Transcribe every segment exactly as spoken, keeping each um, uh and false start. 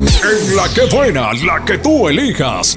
En La Que Buena, la que tú elijas.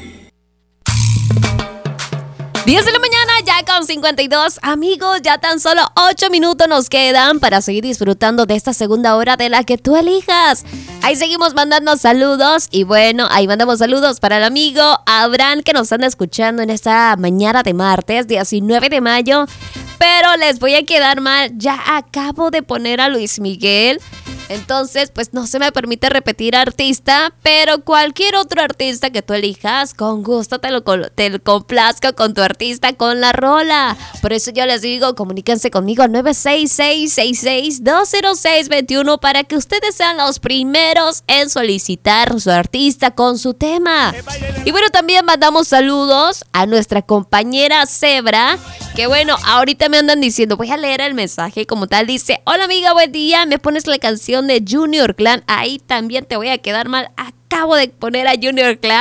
diez de la mañana, ya con cincuenta y dos. Amigos, ya tan solo ocho minutos nos quedan para seguir disfrutando de esta segunda hora de La Que tú elijas. Ahí seguimos mandando saludos. Y bueno, ahí mandamos saludos para el amigo Abraham, que nos anda escuchando en esta mañana de martes, diecinueve de mayo. Pero les voy a quedar mal, ya acabo de poner a Luis Miguel. Entonces, pues no se me permite repetir artista, pero cualquier otro artista que tú elijas, con gusto te lo, te lo complazco con tu artista, con la rola. Por eso yo les digo, comuníquense conmigo al nueve seis seis, seis seis dos cero seis dos uno para que ustedes sean los primeros en solicitar su artista con su tema. Y bueno, también mandamos saludos a nuestra compañera Zebra, que bueno, ahorita me andan diciendo, voy a leer el mensaje como tal, dice: hola amiga, buen día, me pones la canción de Junior Clan. Ahí también te voy a quedar mal, acabo de poner a Junior Clan.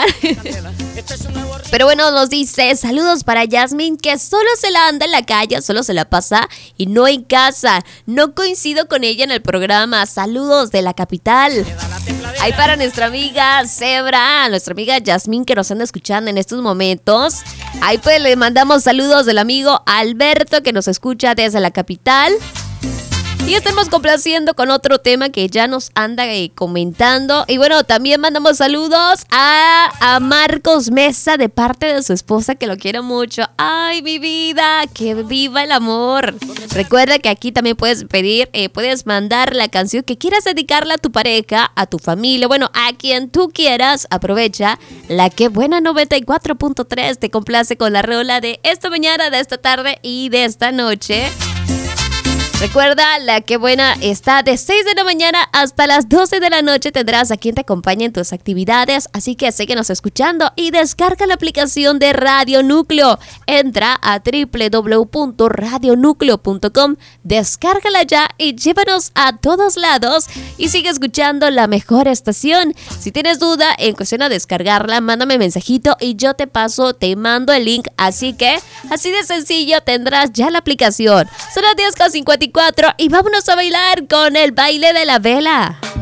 Pero bueno, nos dice: saludos para Yasmin, que solo se la anda en la calle, solo se la pasa y no en casa. No coincido con ella en el programa. Saludos de la capital. Ahí para nuestra amiga Zebra, nuestra amiga Yasmin, que nos anda escuchando en estos momentos. Ahí pues le mandamos saludos del amigo Alberto, que nos escucha desde la capital. Y estamos complaciendo con otro tema que ya nos anda eh, comentando. Y bueno, también mandamos saludos a, a Marcos Mesa de parte de su esposa, que lo quiero mucho. ¡Ay, mi vida! ¡Que viva el amor! Recuerda que aquí también puedes pedir, eh, puedes mandar la canción que quieras dedicarle a tu pareja, a tu familia, bueno, a quien tú quieras. Aprovecha La Que Buena noventa y cuatro punto tres. Te complace con la rola de esta mañana, de esta tarde y de esta noche. Recuerda, La Que Buena está de seis de la mañana hasta las doce de la noche. Tendrás a quien te acompañe en tus actividades, así que síguenos escuchando y descarga la aplicación de Radio Núcleo. Entra a doble u doble u doble u punto radio núcleo punto com, descárgala ya y llévanos a todos lados y sigue escuchando la mejor estación. Si tienes duda en cuestión a descargarla, mándame mensajito y yo te paso, te mando el link. Así que, así de sencillo, tendrás ya la aplicación. Son las diez con cincuenta y cuatro y vámonos a bailar con el baile de la vela.